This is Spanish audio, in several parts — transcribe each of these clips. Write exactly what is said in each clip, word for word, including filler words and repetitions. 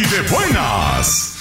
de buenas.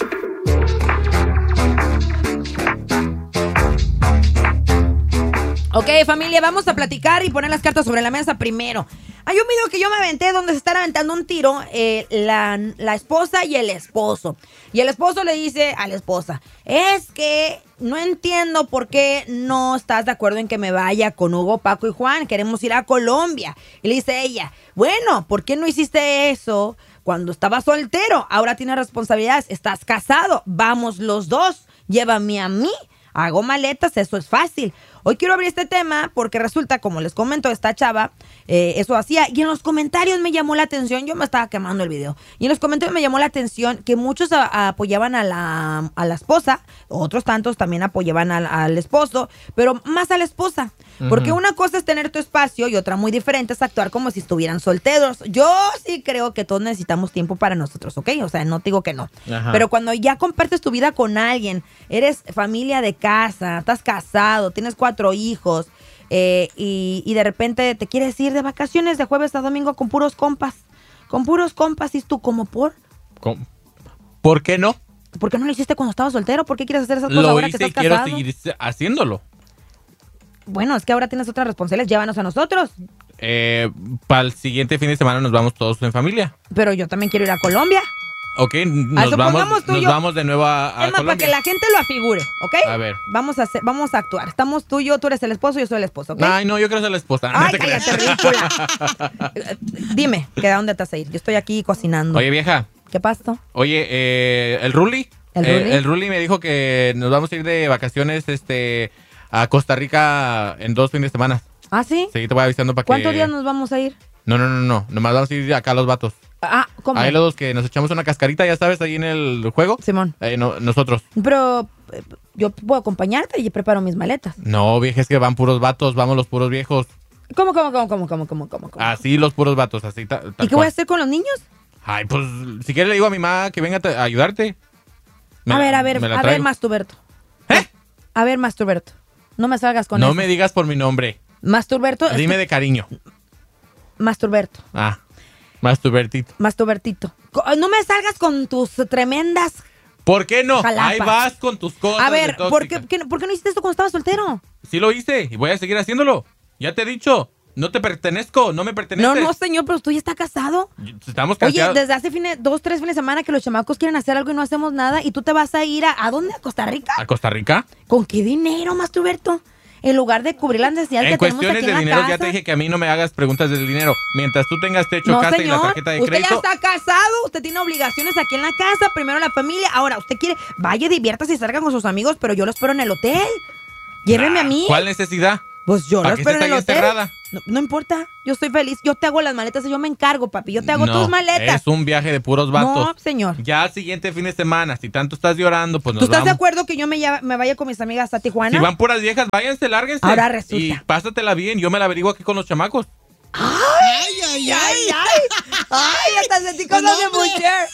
Ok, familia, vamos a platicar y poner las cartas sobre la mesa primero. Hay un video que yo me aventé donde se están aventando un tiro eh, la, la esposa y el esposo. Y el esposo le dice a la esposa, es que no entiendo por qué no estás de acuerdo en que me vaya con Hugo, Paco y Juan. Queremos ir a Colombia. Y le dice ella, bueno, ¿por qué no hiciste eso cuando estabas soltero? Ahora tienes responsabilidades, estás casado, vamos los dos, llévame a mí. Hago maletas, eso es fácil. Hoy quiero abrir este tema porque resulta, como les comento, esta chava eh, eso hacía. Y en los comentarios me llamó la atención, yo me estaba quemando el video. Y en los comentarios me llamó la atención que muchos a, a apoyaban a la, a la esposa, otros tantos también apoyaban al, al esposo, pero más a la esposa. Uh-huh. Porque una cosa es tener tu espacio y otra muy diferente es actuar como si estuvieran solteros. Yo sí creo que todos necesitamos tiempo para nosotros, ¿ok? O sea, no te digo que no. Ajá. Pero cuando ya compartes tu vida con alguien, eres familia de casa, estás casado, tienes cuatro hijos eh, y, y de repente te quieres ir de vacaciones de jueves a domingo con puros compas. Con puros compas, y tú como por... ¿Cómo? ¿Por qué no? ¿Por qué no lo hiciste cuando estabas soltero? ¿Por qué quieres hacer esas cosas lo ahora hice que estás y quiero casado? seguir haciéndolo. Bueno, es que ahora tienes otras responsabilidades, llévanos a nosotros. Eh, para el siguiente fin de semana nos vamos todos en familia. Pero yo también quiero ir a Colombia. Ok, nos, vamos, nos vamos de nuevo a, a es más, Colombia. para que la gente lo afigure, ¿ok? A ver. Vamos a, hacer, vamos a actuar. Estamos tú y yo, tú eres el esposo y yo soy el esposo, ¿ok? Ay, no, yo quiero ser la esposa. Ay, no te cállate, ridícula. Dime, ¿que a dónde te vas a ir? Yo estoy aquí cocinando. Oye, vieja. ¿Qué pasó? Oye, eh, ¿el Ruli? ¿El eh, Ruli? El Ruli me dijo que nos vamos a ir de vacaciones este, a Costa Rica en dos fines de semana. ¿Ah, sí? Sí, te voy avisando para que... ¿Cuántos días nos vamos a ir? No, no, no, no. Nomás vamos a ir acá los vatos. Ah, ¿cómo? Ahí los dos que nos echamos una cascarita, ya sabes, ahí en el juego. Simón. Eh, no, nosotros. Pero eh, yo puedo acompañarte y preparo mis maletas. No, vieja, es que van puros vatos, vamos los puros viejos. ¿Cómo, cómo, cómo, cómo, cómo, cómo, cómo? cómo? Así los puros vatos, así. Ta, tal ¿Y qué cual. voy a hacer con los niños? Ay, pues, si quieres le digo a mi mamá que venga a ayudarte. Me a la- ver, a ver, me la a ver, traigo. Masturberto. ¿Eh? A ver, Masturberto. No me salgas con No eso. me digas por mi nombre. Masturberto. es Dime que- de cariño. Masturberto. Ah, Masturbertito. Masturbertito. Co- No me salgas con tus tremendas... ¿Por qué no? Jalapas. Ahí vas con tus cosas. A ver, de ¿por qué, tóxica. qué- ¿por qué no hiciste esto cuando estabas soltero? Sí lo hice y voy a seguir haciéndolo. Ya te he dicho, no te pertenezco, no me perteneces. No, no, señor, pero tú ya estás casado. Estamos Oye, casados. desde hace fines, dos, tres fines de semana que los chamacos quieren hacer algo y no hacemos nada y tú te vas a ir a... ¿A dónde? ¿A Costa Rica? ¿A Costa Rica? ¿Con qué dinero, Masturberto? En lugar de cubrir las necesidades En que tenemos cuestiones aquí de en la dinero casa. ya te dije que a mí no me hagas preguntas del dinero. Mientras tú tengas techo, No, casa señor, y la tarjeta de usted crédito. ya está casado, usted tiene obligaciones aquí en la casa, primero la familia. Ahora, usted quiere, vaya, diviértase y salga con sus amigos, pero yo lo espero en el hotel. Lléveme Ah, a mí. ¿Cuál necesidad? Pues yo lo ¿Para qué espero en estés el ahí hotel. encerrada? No, no importa, yo estoy feliz. Yo te hago las maletas y yo me encargo, papi. Yo te hago No, tus maletas. es un viaje de puros vatos. No, señor. Ya al siguiente fin de semana, si tanto estás llorando, pues nos ¿Tú estás de vamos. acuerdo que yo me, lla- me vaya con mis amigas a Tijuana? Si van puras viejas, váyanse, lárguense. Ahora resulta. Y pásatela bien, yo me la averiguo aquí con los chamacos. ¡Ay, ay, ay! ¡Ay! ¡Ay! Hasta sentí cosas de mujer.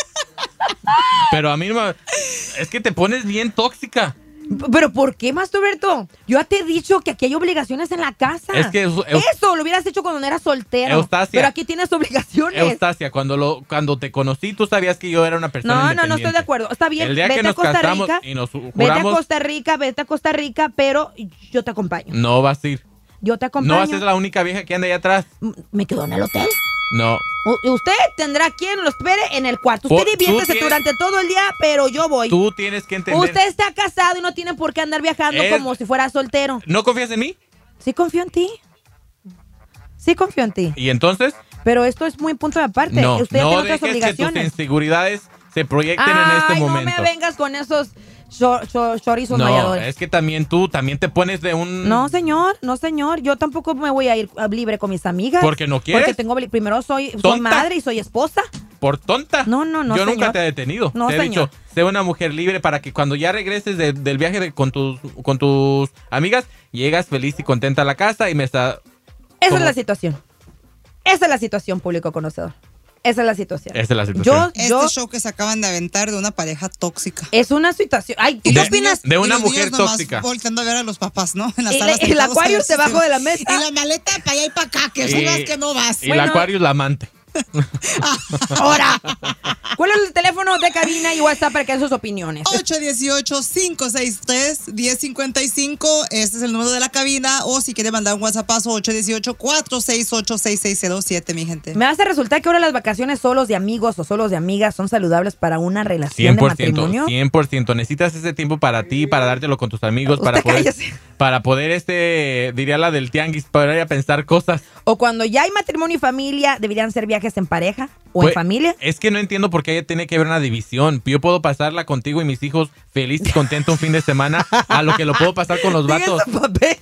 Pero a mí no me... Es que te pones bien tóxica. ¿Pero por qué, Masturberto? Yo ya te he dicho que aquí hay obligaciones en la casa. Es que... Eus- Eus- Eso lo hubieras hecho cuando eras soltero. Eustacia. Pero aquí tienes obligaciones. Eustacia, cuando lo cuando te conocí, tú sabías que yo era una persona No, no, no independiente. estoy de acuerdo. Está bien, El día vete que a nos Costa casamos Rica. y nos Vete a juramos, Costa Rica, vete a Costa Rica, pero yo te acompaño. no vas a ir. Yo te acompaño. No vas a ser la única vieja que anda ahí atrás. M- ¿Me quedo en el hotel? No. U- usted tendrá quien lo espere en el cuarto. Por- Usted tú diviértese tienes- durante todo el día, pero yo voy. Tú tienes que entender. Usted está casado y no tiene por qué andar viajando Es- como si fuera soltero. ¿No confías en mí? Sí confío en ti. Sí confío en ti. ¿Y entonces? Pero esto es muy punto de aparte. No, Usted ya no tiene dejes otras que tus obligaciones. inseguridades se proyecten en este Ay, momento. no me vengas con esos cho- cho- chorizos No, mayadores. es que también tú, también te pones de un... No, señor, no, señor. Yo tampoco me voy a ir a libre con mis amigas. ¿Porque no quieres? Porque tengo, obli- primero soy, soy ¿Tonta? madre y soy esposa. ¿Por tonta? No, no, no, Yo nunca señor. te he detenido. No, te he señor. dicho, sé una mujer libre para que cuando ya regreses de- del viaje de- con, tus, con tus amigas, llegas feliz y contenta a la casa y me está... Esa ¿Cómo? es la situación. Esa es la situación, público conocedor. Esa es la situación. Esa es la situación. Yo, yo, Este show que se acaban de aventar de una pareja tóxica. es una situación. Ay, ¿tú Y qué los opinas? niños- De y una los mujer niños nomás tóxica. volteando a ver a los papás, ¿no? En la Y sala el sentados Aquarius a ver si debajo se- de la mesa. Y la maleta para allá y para acá, que Y- subas que no vas. Y Bueno. la Aquarius la amante. Ahora, ¿cuál es el teléfono teléfonos de cabina y WhatsApp para que den sus opiniones. ocho uno ocho, cinco seis tres, uno cero cinco cinco. Este es el número de la cabina. O si quiere mandar un WhatsAppazo, ocho uno ocho, cuatro seis ocho, seis seis cero siete, mi gente. Me hace resultar que ahora las vacaciones solos de amigos o solos de amigas son saludables para una relación cien por de ciento, matrimonio. cien por ciento. Necesitas ese tiempo para ti, para dártelo con tus amigos, Usted para poder, cállese. para poder, este, diría la del tianguis, para ir a pensar cosas. O cuando ya hay matrimonio y familia, deberían ser viajes en pareja o Pues, en familia. Es que no entiendo por qué tiene que haber una división. Yo puedo pasarla contigo y mis hijos feliz y contento un fin de semana a lo que lo puedo pasar con los vatos. Diga su papel.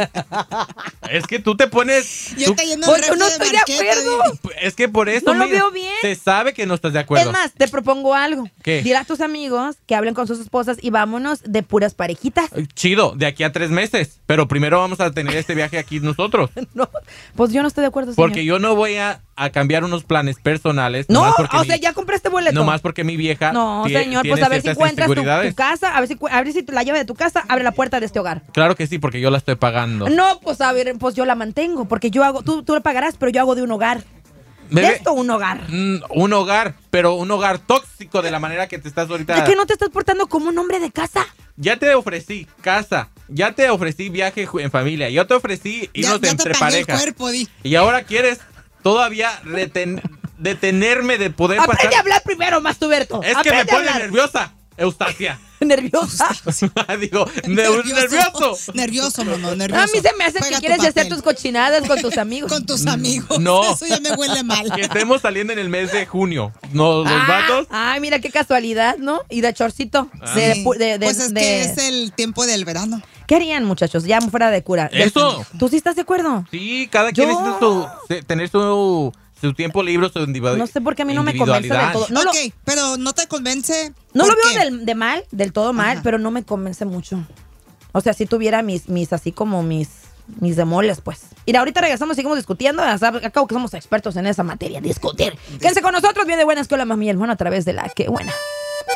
Es que tú te pones... Yo tú- está yendo Porque un no refri estoy de Marqueta, acuerdo. dile. es que por eso... No lo mira, veo bien. Se sabe que no estás de acuerdo. Es más, te propongo algo. ¿Qué? Dile a tus amigos que hablen con sus esposas y vámonos de puras parejitas. Chido, de aquí a tres meses. Pero primero vamos a tener este viaje aquí nosotros. No, pues yo no estoy de acuerdo, señor. Porque yo no voy a, a cambiar unos planes personales. No, nomás porque o mi- sea, ya compraste boleto. Nomás porque mi vieja No, tie- señor, tiene pues a ver si ciertas encuentras tu, tu inseguridades. casa, a ver si, cu- a ver si la llave de tu casa abre la puerta de este hogar. Claro que sí, porque yo la estoy pagando. No, pues a ver, pues yo la mantengo, porque yo hago, tú, tú lo pagarás, pero yo hago de un hogar. De Bebé, esto un hogar. mm, un hogar, pero un hogar tóxico de la manera que te estás ahorita. ¿De qué no te estás portando como un hombre de casa? Ya te ofrecí casa, ya te ofrecí viaje ju- en familia, yo te ofrecí Ya, irnos ya te entre pagué el parejas. cuerpo, di. Y ahora quieres todavía reten- detenerme de poder Aprende pasar. a hablar primero, Mastuberto. Es que me Aprende a pone hablar. nerviosa, Eustacia. Nerviosa. Digo, ne- nervioso. Nervioso, mono, nervioso. A mí se me hace Juega que tu quieres hacer papel. tus cochinadas con tus amigos. Con tus amigos. No. Eso ya me huele mal. Que estemos saliendo en el mes de junio. No, los Ah, vatos. Ay, mira qué casualidad, ¿no? Y de chorcito. Ah. De, Sí. pu- de- de- Pues es de- que es el tiempo del verano. ¿Qué harían, muchachos? Ya fuera de cura. De- Eso. ¿Tú sí estás de acuerdo? Sí, cada quien Yo- necesita su- se- tener su, su tiempo libre, su individualidad. No sé por qué a mí no me convence del todo. No, ok, lo, pero no te convence. no lo ¿por veo qué? del- de mal, del todo mal, Ajá. pero no me convence mucho. O sea, si tuviera mis, mis así como mis, mis demoles, pues. Mira, ahorita regresamos, seguimos discutiendo. Acabo que somos expertos en esa materia, discutir. Quédense con nosotros, bien de buena escuela, mami y el mono, a través de la que buena.